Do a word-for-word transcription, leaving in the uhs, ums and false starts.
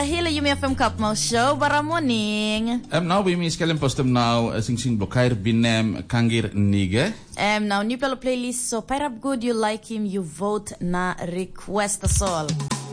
hele Yumi F M Kapmal Show bara morning. Um, nou bij mij skellen postem nou sing sing blokair binem kangir nige. Um, nou nu pelo playlist so pair up good you like him you vote na request a sol.